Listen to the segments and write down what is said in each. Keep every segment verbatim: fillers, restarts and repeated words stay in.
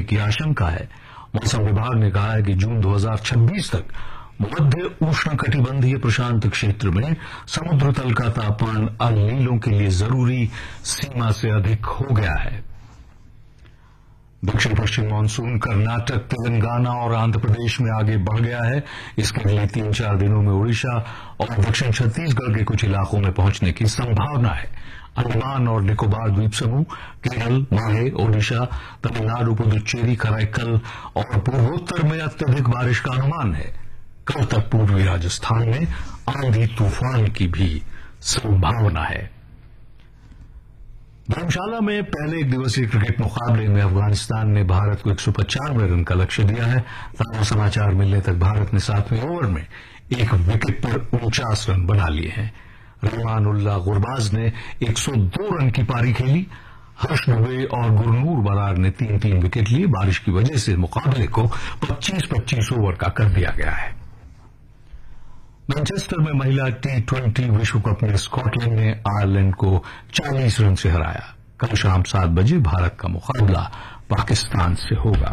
की आशंका है। मौसम विभाग ने कहा है कि जून दो हज़ार छब्बीस तक मध्य उष्णकटिबंधीय प्रशांत क्षेत्र में समुद्र तल का तापमान अल नीनो के लिए जरूरी सीमा से अधिक हो गया है। दक्षिण पश्चिम मानसून कर्नाटक, तेलंगाना और आंध्र प्रदेश में आगे बढ़ गया है। इसके अगले तीन चार दिनों में ओडिशा और दक्षिण छत्तीसगढ़ के कुछ इलाकों में पहुंचने की संभावना है। अंडमान और निकोबार द्वीप समूह, केरल, माहे, ओडिशा, तमिलनाडु, पुदुचेरी, कराईकल और पूर्वोत्तर में अत्यधिक बारिश का अनुमान है। कल तक पूर्वी राजस्थान में आंधी तूफान की भी संभावना है। धर्मशाला में पहले एक दिवसीय क्रिकेट मुकाबले में अफगानिस्तान ने भारत को एक सौ पचानवे रन का लक्ष्य दिया है। ताजा समाचार मिलने तक भारत ने सातवें ओवर में एक विकेट पर उनचास रन बना लिए हैं। रहमान उल्लाह गुरबाज ने एक सौ दो रन की पारी खेली। हर्ष दुबे और गुरनूर बरार ने तीन तीन विकेट लिए। बारिश की वजह से मुकाबले को पच्चीस पच्चीस ओवर का कर दिया गया है। मैनचेस्टर में महिला टी ट्वेंटी विश्व कप में स्कॉटलैंड ने आयरलैंड को चालीस रन से हराया। कल शाम सात बजे भारत का मुकाबला पाकिस्तान से होगा।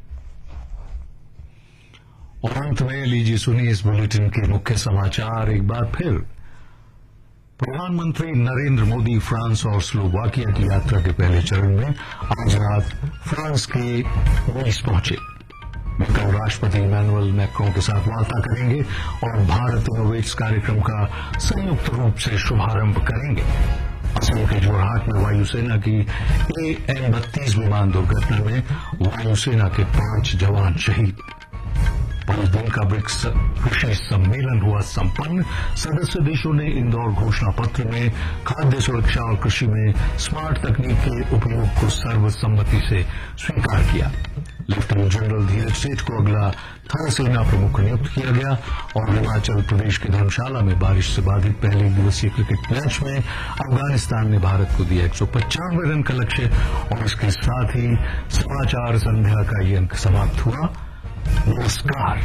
और अंत में लीजिए सुनिए इस बुलेटिन के मुख्य समाचार एक बार फिर। प्रधानमंत्री नरेंद्र मोदी फ्रांस और स्लोवाकिया की यात्रा के पहले चरण में आज रात फ्रांस के नीस पहुंचे। वे कल राष्ट्रपति इमैनुअल मैक्रों के साथ वार्ता करेंगे और भारत इनोवेट्स कार्यक्रम का संयुक्त रूप से शुभारंभ करेंगे। असम के जोरहाट में वायुसेना की ए एन बत्तीस विमान दुर्घटना में वायुसेना के पांच जवान शहीद। पांच दिन का ब्रिक्स कृषि सम्मेलन हुआ संपन्न। सदस्य देशों ने इंदौर घोषणा पत्र में खाद्य सुरक्षा और कृषि में स्मार्ट तकनीक के उपयोग को सर्वसम्मति से स्वीकार किया। लेफ्टिनेंट जनरल धीरज सेठ को अगला थल सेना प्रमुख नियुक्त किया गया। और हिमाचल प्रदेश के धर्मशाला में बारिश से बाधित पहले दिवसीय क्रिकेट मैच में अफगानिस्तान ने भारत को दिया एक सौ पचानवे रन का लक्ष्य। और इसके साथ ही समाचार संध्या का ये अंक समाप्त हुआ। नमस्कार।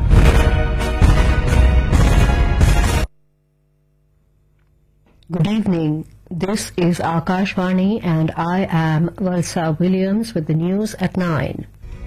Good evening. This is Akashvani and I am Valsa Williams with the news at nine.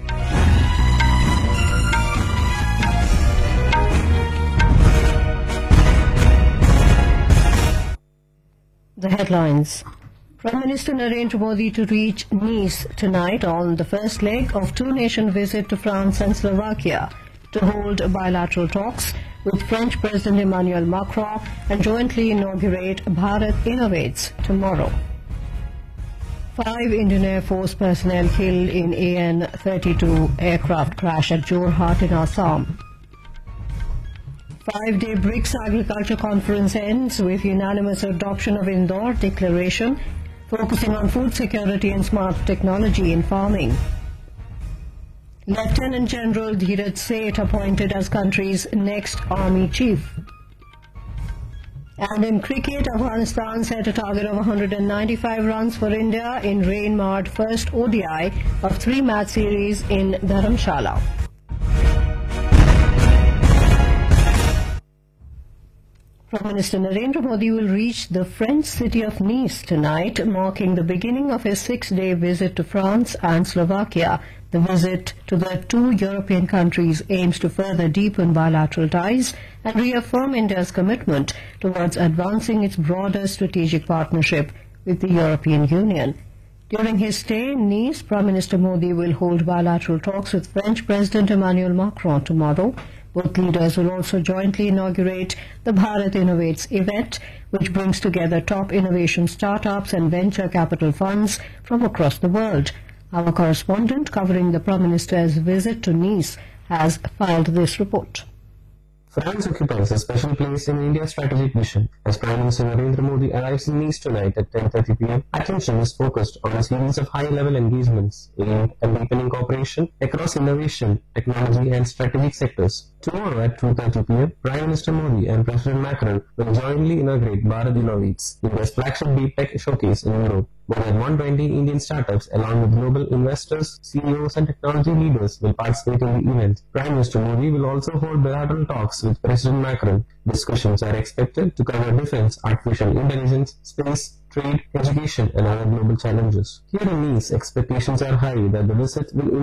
The headlines. Prime Minister Narendra Modi to reach Nice tonight on the first leg of two-nation visit to France and Slovakia to hold bilateral talks with French President Emmanuel Macron and jointly inaugurate Bharat Innovates tomorrow. Five Indian Air Force personnel killed in A N thirty-two aircraft crash at Jorhat in Assam. Five-day BRICS Agriculture Conference ends with unanimous adoption of Indore Declaration, focusing on food security and smart technology in farming. Lieutenant General Dheeraj Seth appointed as country's next army chief. And in cricket, Afghanistan set a target of one hundred ninety-five runs for India in rain-marred first O D I of three-match series in Dharamshala. Prime Minister Narendra Modi will reach the French city of Nice tonight, marking the beginning of his six-day visit to France and Slovakia. The visit to the two European countries aims to further deepen bilateral ties and reaffirm India's commitment towards advancing its broader strategic partnership with the European Union. During his stay in Nice, Prime Minister Modi will hold bilateral talks with French President Emmanuel Macron tomorrow. Both leaders will also jointly inaugurate the Bharat Innovates event, which brings together top innovation startups and venture capital funds from across the world. Our correspondent covering the Prime Minister's visit to Nice has filed this report. France occupies a special place in India's strategic vision. As Prime Minister Narendra Modi arrives in Nice tonight at ten thirty p m, attention is focused on a series of high-level engagements aimed at deepening cooperation across innovation, technology and strategic sectors. Tomorrow at two thirty p m, Prime Minister Modi and President Macron will jointly inaugurate Bharat Innovates, India's flagship deep tech showcase in Europe. More than one hundred twenty Indian startups along with global investors, C E Os and technology leaders will participate in the event. Prime Minister Modi will also hold bilateral talks with President Macron. Discussions are expected to cover defense, artificial intelligence, space, trade, education and other global challenges. Here in Nice, expectations are high that the visit will